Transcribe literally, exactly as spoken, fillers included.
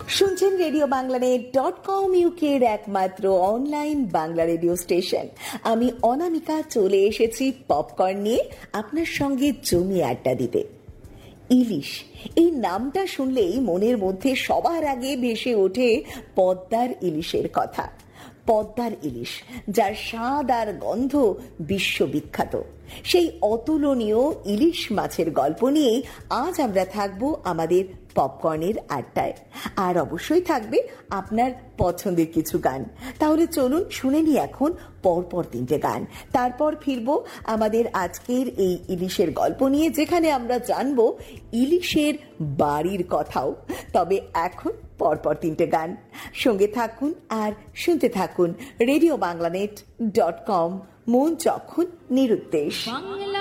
শুনছেন radio বাংলানেট dot com ইউকের একমাত্র অনলাইন বাংলা রেডিও স্টেশন। আমি অনামিকা চলে এসেছি পপকর্ন নিয়ে আপনার সঙ্গে জমিয়ে আড্ডা দিতে। ইলিশ, এই নামটা শুনলেই মনের মধ্যে সবার আগে ভেসে ওঠে পদ্মার ইলিশের কথা। পদ্মার ইলিশ, যার স্বাদ আর গন্ধ বিশ্ববিখ্যাত, সেই অতুলনীয় ইলিশ মাছের গল্প নিয়েই আজ আমরা থাকবো আমাদের পপকর্নের আড্ডায়। আর অবশ্যই থাকবে আপনার পছন্দের কিছু গান। তাহলে চলুন শুনে নি এখন পরপর তিনটে গান, তারপর ফিরবো আমাদের আজকের এই ইলিশের গল্প নিয়ে, যেখানে আমরা জানবো ইলিশের বাড়ির কথাও। তবে এখন পরপর তিনটে গান, সঙ্গে থাকুন আর শুনতে থাকুন রেডিও বাংলানেট ডট কম, মন যখন নিরুদ্দেশ। বাংলা